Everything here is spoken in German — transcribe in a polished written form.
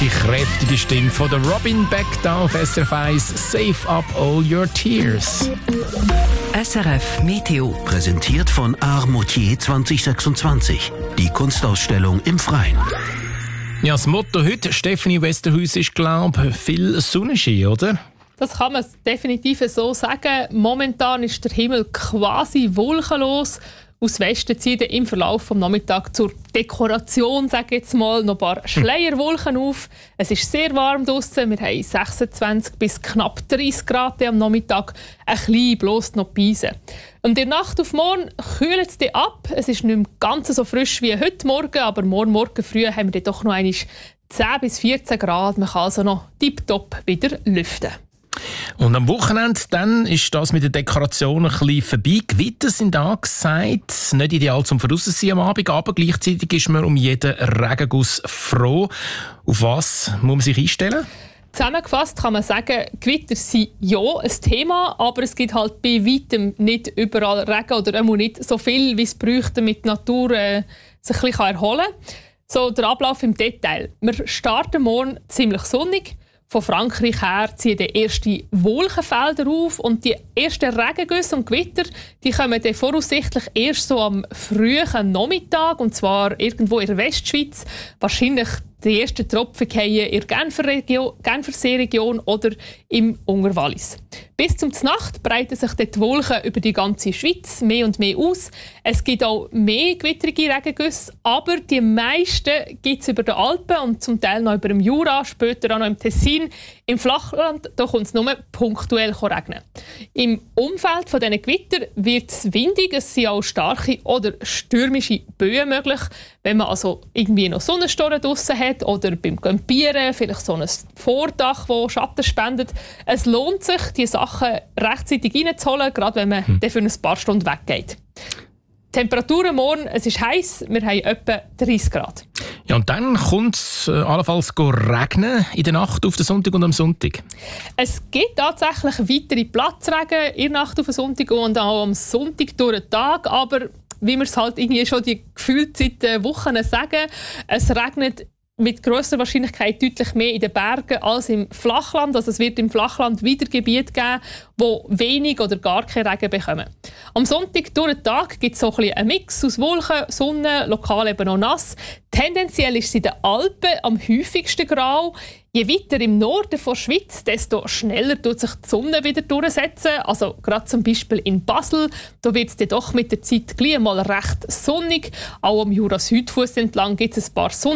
Die kräftige Stimme von der Robin Beck da auf SRF 1. Save up all your tears. SRF Meteo. Präsentiert von Art Moutier 2026. Die Kunstausstellung im Freien. Ja, das Motto heute, Stefanie Westerhuis, ist, glaube ich, viel Sonnenschein, oder? Das kann man definitiv so sagen. Momentan ist der Himmel quasi wolkenlos. Aus Westen ziehen im Verlauf des Nachmittags zur Dekoration, sage ich jetzt mal, noch ein paar Schleierwolken auf. Es ist sehr warm draussen. Wir haben 26 bis knapp 30 Grad am Nachmittag. Ein bisschen bloß noch Beisen. Und in der Nacht auf morgen kühlt es dann ab. Es ist nicht mehr ganz so frisch wie heute Morgen, aber morgen früh haben wir dann doch noch einmal 10 bis 14 Grad. Man kann also noch tiptop wieder lüften. Und am Wochenende dann ist das mit der Dekoration ein bisschen vorbei. Gewitter sind angesagt. Nicht ideal zum Draussen am Abend, aber gleichzeitig ist man um jeden Regenguss froh. Auf was muss man sich einstellen? Zusammengefasst kann man sagen, Gewitter sind ja ein Thema, aber es gibt halt bei weitem nicht überall Regen oder auch nicht so viel, wie es bräuchte, damit die Natur sich ein bisschen erholen kann. So der Ablauf im Detail. Wir starten morgen ziemlich sonnig. Von Frankreich her ziehen die ersten Wolkenfelder auf und die ersten Regengüsse und Gewitter die kommen dann voraussichtlich erst so am frühen Nachmittag, und zwar irgendwo in der Westschweiz. Wahrscheinlich die ersten Tropfen fallen in der Genferseeregion oder im Unterwallis. Bis zum Nacht breiten sich die Wolken über die ganze Schweiz mehr und mehr aus. Es gibt auch mehr gewittrige Regengüsse, aber die meisten gibt es über den Alpen und zum Teil noch über dem Jura, später auch noch im Tessin. Im Flachland da kommt es nur punktuell regnen. Im Umfeld von diesen Gewitter wird es windig, es sind auch starke oder stürmische Böen möglich. Wenn man also irgendwie noch Sonnenstoren draussen hat oder beim Campieren vielleicht so ein Vordach, das Schatten spendet. Es lohnt sich, die Sachen rechtzeitig reinzuholen, gerade wenn man dann für ein paar Stunden weggeht. Temperaturen morgen, es ist heiß, wir haben etwa 30 Grad. Ja, und dann kommt es allenfalls regnen in der Nacht auf den Sonntag und am Sonntag. Es gibt tatsächlich weitere Platzregen in der Nacht auf den Sonntag und auch am Sonntag durch den Tag, aber wie wir es halt irgendwie schon die gefühlt seit Wochen sagen, es regnet mit grosser Wahrscheinlichkeit deutlich mehr in den Bergen als im Flachland. Also es wird im Flachland wieder Gebiete geben, wo wenig oder gar keinen Regen bekommen. Am Sonntag durch den Tag gibt es so ein einen Mix aus Wolken, Sonne, lokal eben auch nass. Tendenziell ist es in den Alpen am häufigsten grau. Je weiter im Norden der Schweiz, desto schneller tut sich die Sonne wieder durchsetzen. Also gerade zum Beispiel in Basel, da wird es dann doch mit der Zeit gleich mal recht sonnig. Auch am Jura-Südfuss entlang gibt es ein paar Sonne.